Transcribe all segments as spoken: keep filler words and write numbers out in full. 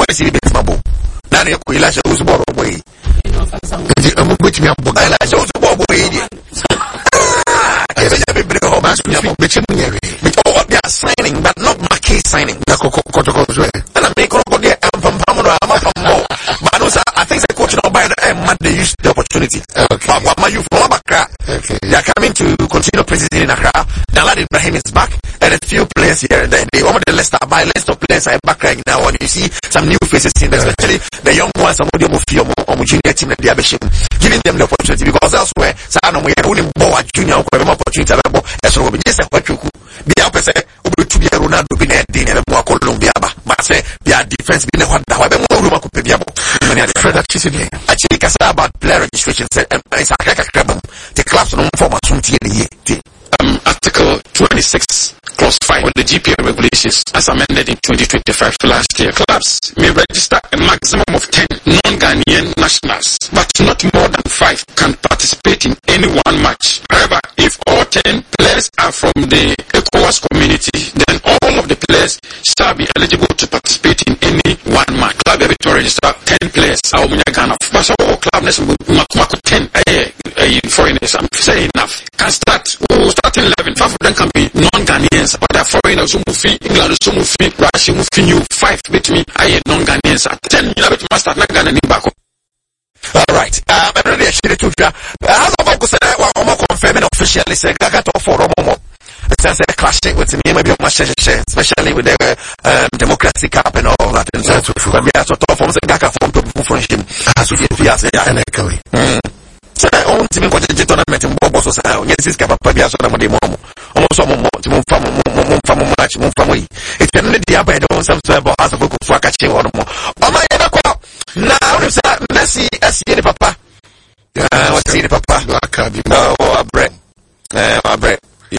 see the bubble. Now they could Elijah who's born away. I'm going to be a book. Elijah who's born away. They are signing, but not my case signing. And I make I think the coach now by the end, they use the opportunity. But my youth from Accra, they are coming to continue president in Accra. Now Ibrahim is back, and a few players here. They, they over the list by list of players are back right now. And you see some new faces in there, especially the young ones. Some of them will feel more on junior team that they are giving them the opportunity because elsewhere, so I know we are only more junior opportunity. So we just have to be up and say, "We to be a Ronaldo be a dinner and more Colombia." But say, "Be a defense be a one that we more room to be able." Actually, because about player registration, said, "It's a crab." The clubs don't form a soon Um, Article twenty-six, Clause five of the G P A regulations, as amended in twenty twenty-five last year, clubs may register a maximum of ten non-Ghanaian nationals, but not more than five can participate in any one match. However, if all ten players are from the ECOWAS community, then all of the players shall be eligible to participate in any one match. Club able to register ten players. I will Ghana. But so club will ten foreigners. I'm saying enough. Can start. We'll start in eleven. Five of them can be non-Ghanaians, but they're foreigners. Who move England, who move Russia, move you. Five with me. I non-Ghanaians. Ten. You know, must start not Ghana in back. All right. Um, I'm ready to share it with you. As of August, I'm more confirming officially. Say, I got to offer more. It says a clash with me, maybe on my share, especially with the um, democratic cap and all that. And so, but we are sort of from the Gaka from people from him. As we have said, and echoing. So, I own to me what the tournament in Bobo Society. Yes, it's Capapia, so I'm the mom. Almost some more to move from from much, move from we. It's been the other don't some to as a book for catching or more. Oh, my God. Now, it's a messy as the papa. What's the papa? No, a bread. A bread.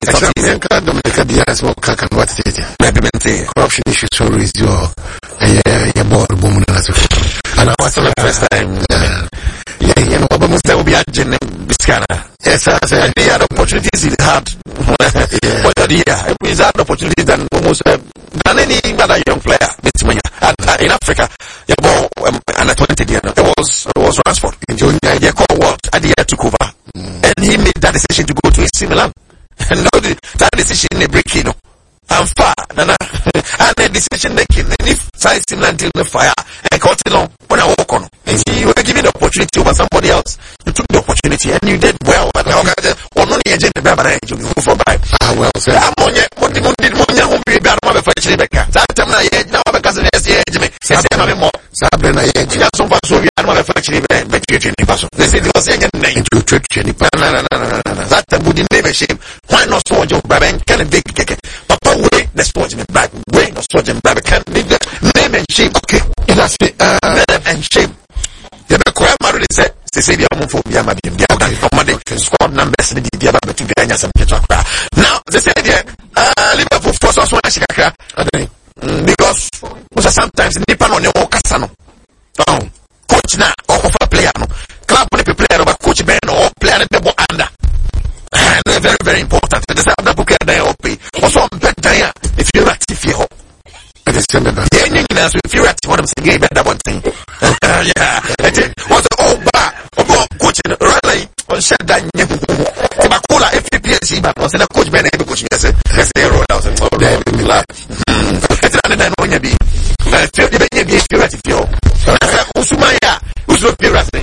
Corruption issues so raise your board woman as and I was the first time. Yeah, you know, almost there will be a gen Biscana. Yes, I said they had opportunities in hard. But yeah, it had opportunities than almost than any other young player. And in Africa, yeah, well, under twenty years, there was it was Rashford. They called what Adia took over, and he made that decision to go to A C Milan. And now the, that decision they break, you know. I'm far, Nana. And the decision making, and if size him until the fire, and cut it on when I walk on. And you were given the opportunity over somebody else. You took the opportunity and you did well. But now, or no, the agent, but I you go for by. Ah, well, sir. I'm on yet. What the Mundi Munya won't be bad of a fetch Rebecca. That time I had now because it has the edge me. Says I'm more. Sabrina, I had so far so we are not a fetch Rebecca, but you in the person. They said it was a name to church. That time would never shame. Why not so your brother and can big cake? Papa, wait, the sportsman back, wait, no sportsman brother can be the name and shape. Okay, that's the name and shape. The Becquer married said, Cecilia Mophobia, my dear, the squad numbers, the idea about the Ganyas and Petra. Now, they said, uh, Liverpool force us one Chicago because sometimes Nippon on your Casano. Oh, coach now, or for player, club on the player, but coach Ben or player double under. And very, very important. The same that book they all pay. Also, better if you're active, you hope. Yeah, if you're active, what I'm saying, better one thing. Yeah, what's the old bar of coaching rally on shut down? Cola F P S, but was in a coach Ben coaching as a roll out and all that. It's another one you be. I feel the baby is pure active. Usumaya, who's not pure active?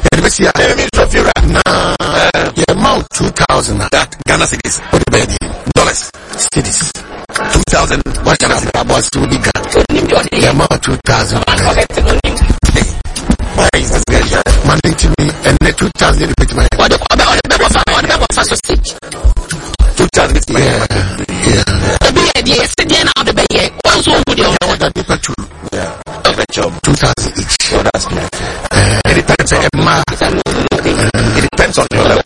Nah, yeah, amount two thousand. That Ghana cities, what the baby dollars, cities, two thousand. What can I say about to be Ghana? Yeah, amount two thousand. Why is this guy manding to me and the two thousand? What the about the members are on the members are stage. Two thousand, yeah, yeah. The baby, yes, the end of the baby. Also, would you know that people too? Yeah, two thousand each. So that's good. It depends on Emma. It depends on your level.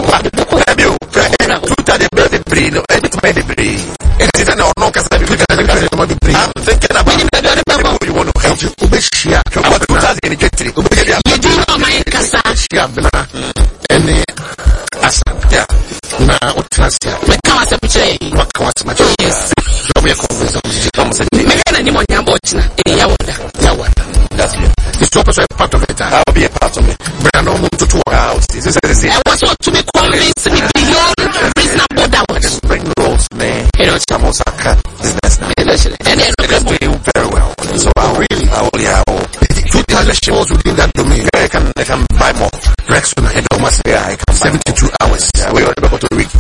I'm thinking about people you want to help you. You do know my casa. Any asa. Yeah. Now, what can I say? What can I say? What can I say? Yes. So we are convinced. That's to also a part of it. I'll be a part of it. But I don't want to two hours. This is the I was to be convinced me beyond reasonable doubt. Spring rolls, man. You know, it's almost a cut business now. And then it's doing very well. So I really, I will have two thousand was within that domain. I can, I can buy more. Rex when I don't say I can seventy-two hours. We are about to reach.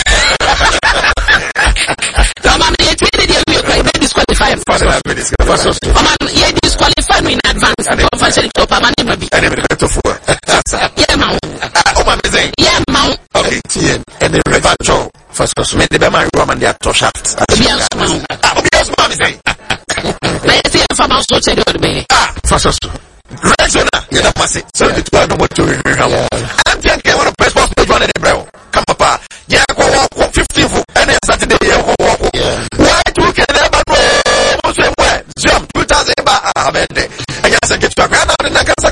Yeah, disqualify me in advance. And then top of my name. And then the to four. Yeah, mount. Oh, my amazing. Yeah, mount. Okay, yeah. And then revenge. First, made the Bama Roman and their top shaft. Yes, mount. Ah, yes, mount is saying. Let's see if I'm also saying to me. Ah, first, Rexona, you know, Massy. So the two are not to hear. I'm thinking I want to press one page one in the brow. Come up, yeah, go walk fifty and then Saturday, yeah, walk. Why do you get that? Jump two thousand baht. I guess I get to a grand out in the